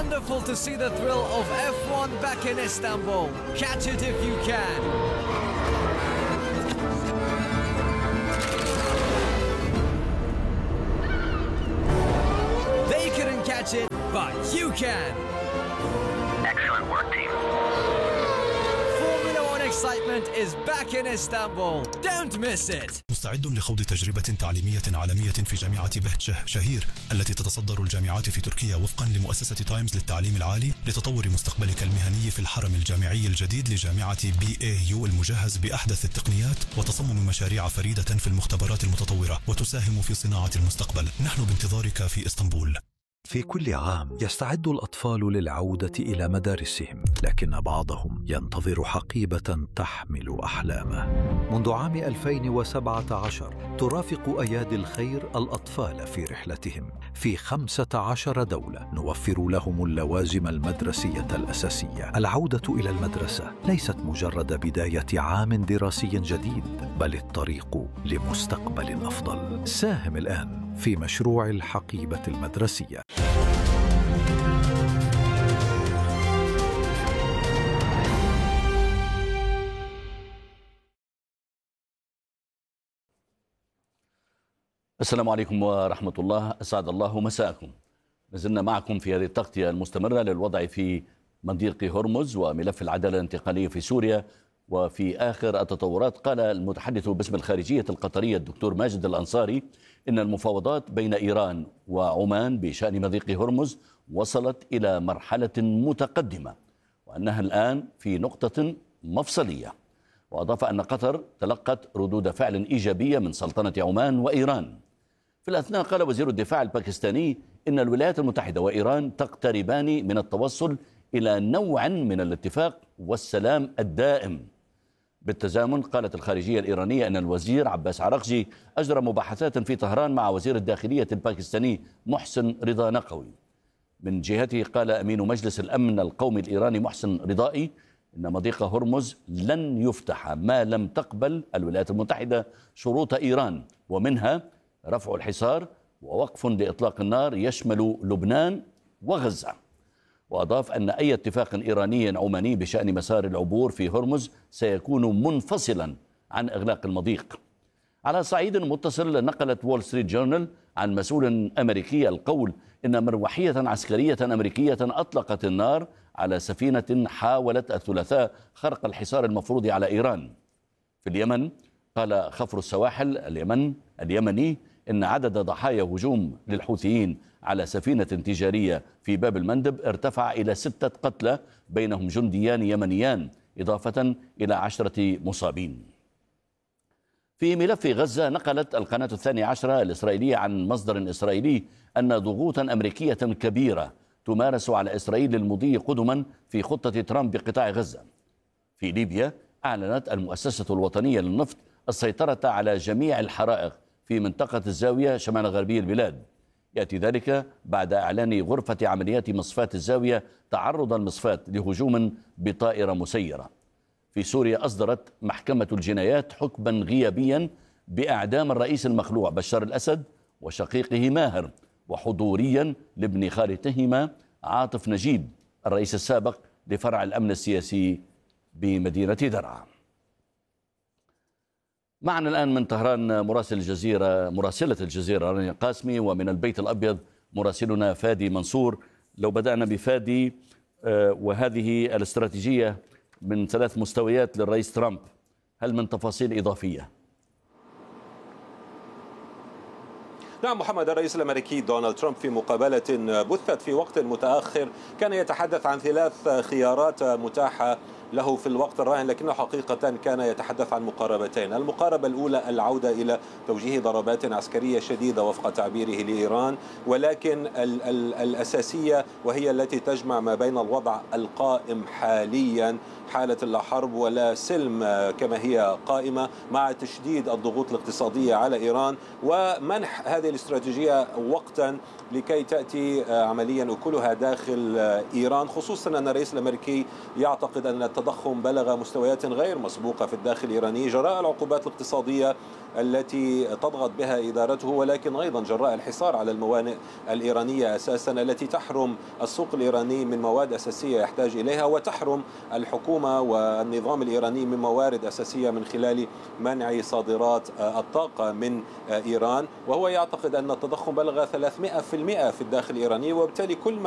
wonderful to see the thrill of F1 back in Istanbul. Catch it if you can. They couldn't catch it, but you can. Excellent work, team. Formula One excitement is back in Istanbul. Don't miss it. مستعد لخوض تجربة تعليمية عالمية في جامعة بهجة شهير التي تتصدر الجامعات في تركيا وفقا لمؤسسة تايمز للتعليم العالي لتطور مستقبلك المهني في الحرم الجامعي الجديد لجامعة BAU المجهز بأحدث التقنيات وتصمم مشاريع فريدة في المختبرات المتطورة وتساهم في صناعة المستقبل. نحن بانتظارك في اسطنبول. في كل عام يستعد الأطفال للعودة إلى مدارسهم، لكن بعضهم ينتظر حقيبة تحمل أحلامه. منذ عام 2017 ترافق أيادي الخير الأطفال في رحلتهم في 15 دولة، نوفر لهم اللوازم المدرسية الأساسية. العودة إلى المدرسة ليست مجرد بداية عام دراسي جديد، بل الطريق لمستقبل أفضل. ساهم الآن في مشروع الحقيبة المدرسية. السلام عليكم ورحمة الله، أسعد الله مساءكم. نزلنا معكم في هذه التغطية المستمرة للوضع في مضيق هرمز وملف العدالة الانتقالية في سوريا. وفي آخر التطورات قال المتحدث باسم الخارجية القطرية الدكتور ماجد الأنصاري إن المفاوضات بين إيران وعمان بشأن مضيق هرمز وصلت إلى مرحلة متقدمة وأنها الآن في نقطة مفصلية. وأضاف أن قطر تلقت ردود فعل إيجابية من سلطنة عمان وإيران. في الأثناء قال وزير الدفاع الباكستاني إن الولايات المتحدة وإيران تقتربان من التوصل إلى نوع من الاتفاق والسلام الدائم. بالتزامن قالت الخارجية الإيرانية أن الوزير عباس عراقجي أجرى مباحثات في طهران مع وزير الداخلية الباكستاني محسن رضا نقوي. من جهته قال أمين مجلس الأمن القومي الإيراني محسن رضائي إن مضيق هرمز لن يفتح ما لم تقبل الولايات المتحدة شروط إيران، ومنها رفع الحصار ووقف لإطلاق النار يشمل لبنان وغزة. وأضاف أن أي اتفاق إيراني عماني بشأن مسار العبور في هرمز سيكون منفصلا عن إغلاق المضيق. على صعيد متصل نقلت وول ستريت جورنال عن مسؤول أمريكي القول إن مروحية عسكرية أمريكية أطلقت النار على سفينة حاولت الثلاثاء خرق الحصار المفروض على إيران. في اليمن قال خفر السواحل اليمني إن عدد ضحايا هجوم للحوثيين على سفينة تجارية في باب المندب ارتفع إلى 6 قتلى بينهم جنديان يمنيان إضافة إلى 10 مصابين. في ملف غزة نقلت القناة 12 الإسرائيلية عن مصدر إسرائيلي أن ضغوطا أمريكية كبيرة تمارس على إسرائيل للمضي قدما في خطة ترامب بقطاع غزة. في ليبيا أعلنت المؤسسة الوطنية للنفط السيطرة على جميع الحرائق في منطقة الزاوية شمال غربي البلاد. يأتي ذلك بعد إعلان غرفة عمليات مصفاة الزاوية تعرض المصفاة لهجوم بطائرة مسيرة. في سوريا أصدرت محكمة الجنايات حكما غيابيا بإعدام الرئيس المخلوع بشار الأسد وشقيقه ماهر، وحضوريا لابن خالتهما عاطف نجيب الرئيس السابق لفرع الأمن السياسي بمدينة درعا. معنا الآن من طهران مراسلة الجزيرة رانيا قاسمي، ومن البيت الأبيض مراسلنا فادي منصور. لو بدأنا بفادي، وهذه الاستراتيجية من 3 مستويات للرئيس ترامب، هل من تفاصيل إضافية؟ نعم محمد، الرئيس الأمريكي دونالد ترامب في مقابلة بثت في وقت متأخر كان يتحدث عن 3 خيارات متاحة له في الوقت الراهن، لكنه حقيقة كان يتحدث عن مقاربتين. المقاربة الأولى العودة إلى توجيه ضربات عسكرية شديدة وفق تعبيره لإيران، ولكن الأساسية وهي التي تجمع ما بين الوضع القائم حاليا، حالة لا حرب ولا سلم كما هي قائمة، مع تشديد الضغوط الاقتصادية على إيران ومنح هذه الاستراتيجية وقتا لكي تأتي عمليا أكلها داخل إيران، خصوصا أن الرئيس الأمريكي يعتقد أن التضخم بلغ مستويات غير مسبوقة في الداخل الإيراني جراء العقوبات الاقتصادية التي تضغط بها إدارته، ولكن أيضا جراء الحصار على الموانئ الإيرانية أساسا التي تحرم السوق الإيراني من مواد أساسية يحتاج إليها، وتحرم الحكومة والنظام الإيراني من موارد أساسية من خلال منع صادرات الطاقة من إيران. وهو يعتقد أن التضخم بلغ 300% في الداخل الإيراني، وبالتالي كل ما